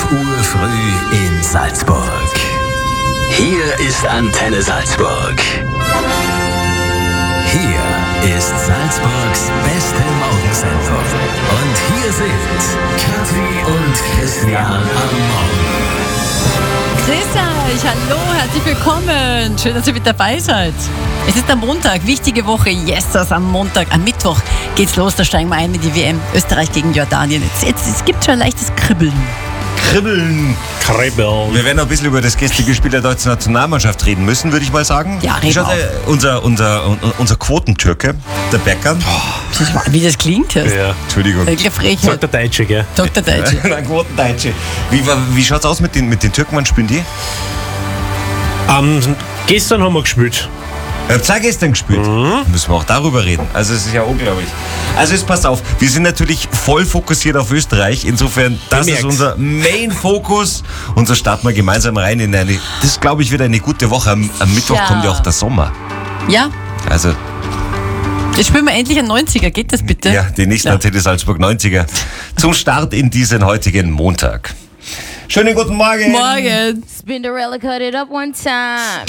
Uhr früh in Salzburg. Hier ist Antenne Salzburg. Hier ist Salzburgs beste Morgensendung. Und hier sind Kathi und Christian am Morgen. Grüß euch, hallo, herzlich willkommen. Schön, dass ihr mit dabei seid. Es ist am Montag, wichtige Woche. Yes, am Montag, am Mittwoch geht's los. Da steigen wir ein mit die WM Österreich gegen Jordanien. Es gibt schon ein leichtes Kribbeln. Kribbeln. Wir werden noch ein bisschen über das gestrige Spiel der deutschen Nationalmannschaft reden müssen, würde ich mal sagen. Ja, reden wir. Unser Quotentürke, der Becker. Wie das klingt. Ja, Entschuldigung. Sagt der Deutsche, gell? Dr. Deutsche. Ein Quotendeutsche. Wie schaut's aus mit den Türken? Wann spielen die? Gestern haben wir gespielt. Ihr habt auch gestern gespielt. Müssen wir auch darüber reden. Also es ist ja unglaublich. Also jetzt passt auf, wir sind natürlich voll fokussiert auf Österreich. Insofern, das ist unser Main-Fokus. Und so starten wir gemeinsam rein in eine, das glaube ich, wird eine gute Woche. Am Mittwoch kommt ja auch der Sommer. Ja. Also Jetzt spielen wir endlich einen 90er, geht das bitte? ja, die nächsten Antenne Salzburg 90er zum Start in diesen heutigen Montag. Schönen guten Morgen. Morgen. Spinderella cut it up one time.